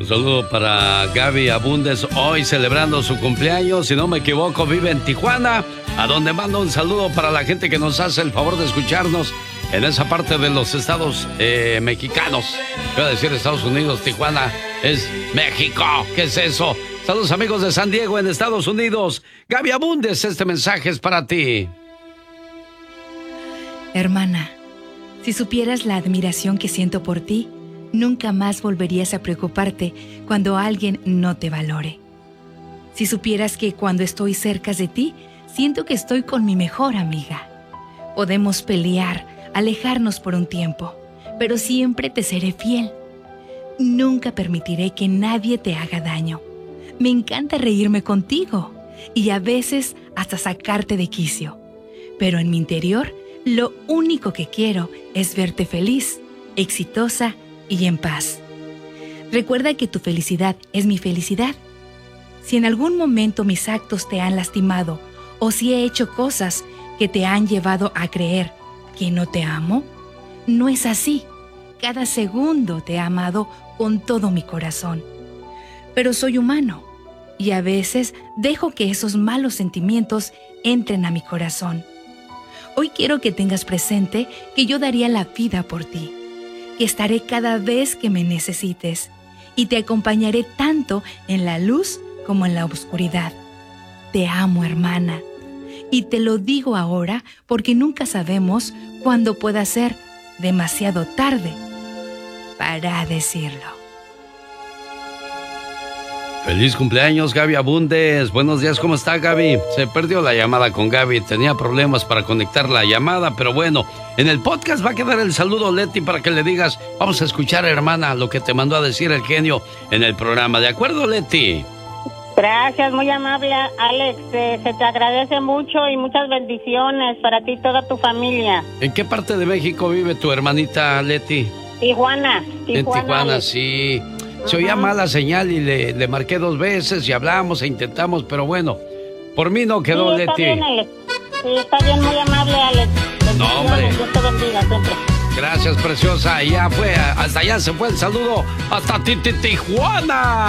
Un saludo para Gaby Abundes, hoy celebrando su cumpleaños, si no me equivoco, vive en Tijuana, a donde mando un saludo para la gente que nos hace el favor de escucharnos en esa parte de los estados mexicanos. Voy a decir Estados Unidos, Tijuana es México, ¿qué es eso? Saludos amigos de San Diego en Estados Unidos. Gaby Abundes, este mensaje es para ti. Hermana, si supieras la admiración que siento por ti, nunca más volverías a preocuparte cuando alguien no te valore. Si supieras que cuando estoy cerca de ti, siento que estoy con mi mejor amiga. Podemos pelear, alejarnos por un tiempo, pero siempre te seré fiel. Nunca permitiré que nadie te haga daño. Me encanta reírme contigo y a veces hasta sacarte de quicio. Pero en mi interior, lo único que quiero es verte feliz, exitosa y en paz. Recuerda que tu felicidad es mi felicidad. Si en algún momento mis actos te han lastimado o si he hecho cosas que te han llevado a creer que no te amo, no es así. Cada segundo te he amado con todo mi corazón. Pero soy humano y a veces dejo que esos malos sentimientos entren a mi corazón. Hoy quiero que tengas presente que yo daría la vida por ti, que estaré cada vez que me necesites y te acompañaré tanto en la luz como en la oscuridad. Te amo, hermana, y te lo digo ahora porque nunca sabemos cuándo pueda ser demasiado tarde para decirlo. Feliz cumpleaños, Gaby Abundes. Buenos días, ¿cómo está, Gaby? Se perdió la llamada con Gaby, tenía problemas para conectar la llamada, pero bueno, en el podcast va a quedar el saludo, Leti, para que le digas, vamos a escuchar, hermana, lo que te mandó a decir el genio en el programa. ¿De acuerdo, Leti? Gracias, muy amable, Alex. Se te agradece mucho y muchas bendiciones para ti y toda tu familia. ¿En qué parte de México vive tu hermanita, Leti? Tijuana. En Tijuana, Alex. sí. Se oía mala señal y le marqué 2 veces y hablamos e intentamos, pero bueno, por mí no quedó, sí, está Leti. Bien, Alex. Sí, está bien, muy amable, Alex. No, hombre. Dios te bendiga siempre. Gracias, preciosa. Ya fue, hasta allá se fue el saludo. Hasta Tijuana.